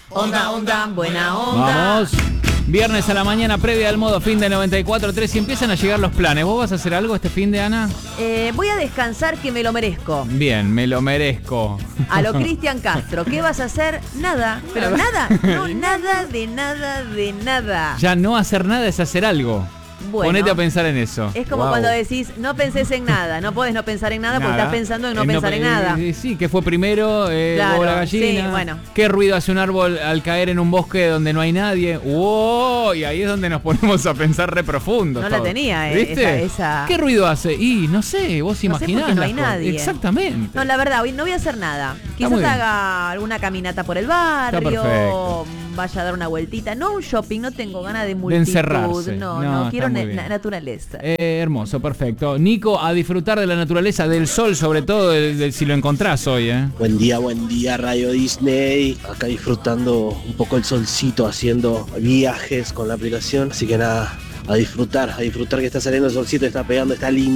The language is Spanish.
Onda, onda, buena onda. Vamos. Viernes a la mañana, previa al modo fin de 94.3 y empiezan a llegar los planes. ¿Vos vas a hacer algo este fin de, Ana? Voy a descansar, que me lo merezco. Bien, me lo merezco. A lo Cristian Castro. ¿Qué vas a hacer? Nada. Pero nada. No, nada de nada de nada. Ya no hacer nada es hacer algo. Bueno, ponete a pensar en eso. es como cuando decís, no pensés en nada. No podés no pensar en nada porque estás pensando en no pensar en nada. Sí, ¿qué fue primero? Claro, o la gallina. sí, bueno. ¿Qué ruido hace un árbol al caer en un bosque donde no hay nadie? ¡Wow! Y ahí es donde nos ponemos a pensar re profundo. No todo. la tenía, ¿viste? esa... ¿Qué ruido hace? Y no sé, vos imaginás. porque no hay nadie. Exactamente. No, la verdad, hoy no voy a hacer nada. muy Quizás bien. haga alguna caminata por el barrio, perfecto. vaya a dar una vueltita. No un shopping, no tengo ganas de multitud. encerrarse. No, No, quiero está muy bien. naturaleza. Hermoso, perfecto. Nico, a disfrutar de la naturaleza, del sol, sobre todo, si lo encontrás hoy, ¿eh? Buen día, Radio Disney. Acá disfrutando un poco el solcito, haciendo viajes con la aplicación. Así que nada, a disfrutar que está saliendo el solcito, está pegando, está lindo.